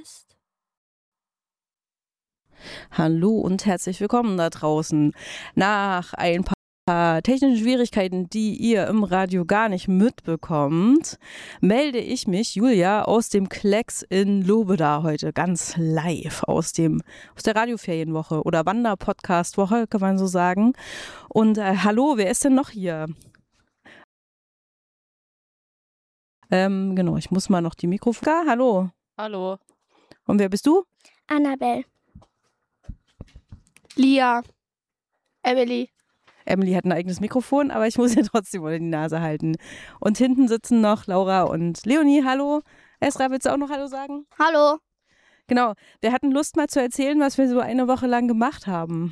Podcast. Hallo und herzlich willkommen da draußen. Nach ein paar technischen Schwierigkeiten, die ihr im Radio gar nicht mitbekommt, melde ich mich, Julia, aus dem Klecks in Lobeda heute ganz live aus der Radioferienwoche oder Wanderpodcast-Woche, kann man so sagen. Und hallo, wer ist denn noch hier? Genau, ich muss mal noch die Mikrofone. Hallo. Hallo. Und wer bist du? Annabelle. Lia. Emily. Emily hat ein eigenes Mikrofon, aber ich muss ihr trotzdem unter die Nase halten. Und hinten sitzen noch Laura und Leonie. Hallo. Esra, willst du auch noch Hallo sagen? Hallo. Genau. Wir hatten Lust mal zu erzählen, was wir so eine Woche lang gemacht haben.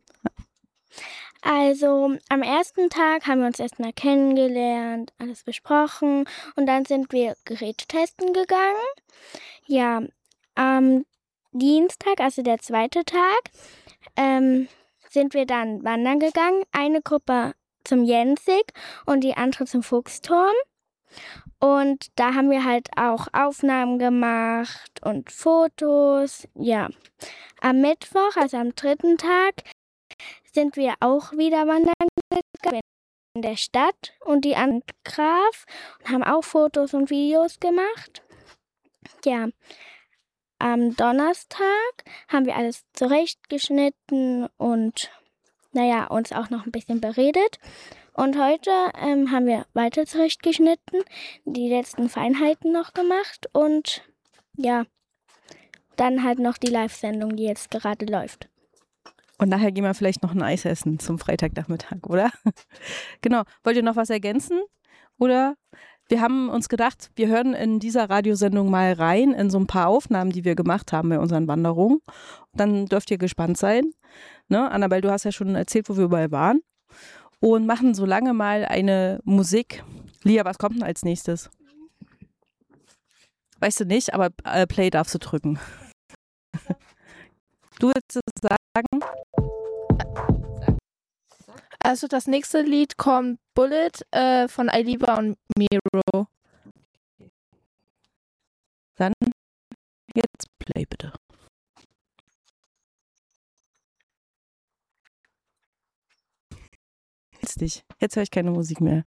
Also am ersten Tag haben wir uns erstmal kennengelernt, alles besprochen und dann sind wir Geräte testen gegangen. Ja, am Dienstag, also der zweite Tag, sind wir dann wandern gegangen. Eine Gruppe zum Jensig und die andere zum Fuchsturm. Und da haben wir halt auch Aufnahmen gemacht und Fotos. Ja, am Mittwoch, also am dritten Tag, sind wir auch wieder wandern gegangen in der Stadt und die an Graf und haben auch Fotos und Videos gemacht. Ja, am Donnerstag haben wir alles zurechtgeschnitten und uns auch noch ein bisschen beredet. Und heute haben wir weiter zurechtgeschnitten, die letzten Feinheiten noch gemacht und ja, dann halt noch die Live-Sendung, die jetzt gerade läuft. Und nachher gehen wir vielleicht noch ein Eis essen zum Freitagnachmittag, oder? Genau. Wollt ihr noch was ergänzen? Oder? Wir haben uns gedacht, wir hören in dieser Radiosendung mal rein in so ein paar Aufnahmen, die wir gemacht haben bei unseren Wanderungen. Dann dürft ihr gespannt sein. Ne? Annabelle, du hast ja schon erzählt, wo wir überall waren. Und machen so lange mal eine Musik. Lia, was kommt denn als nächstes? Weißt du nicht, aber Play darfst du drücken. Du willst es sagen? Also das nächste Lied kommt Bullet von Ailiva und Miro. Dann jetzt Play bitte. Jetzt nicht. Jetzt höre ich keine Musik mehr.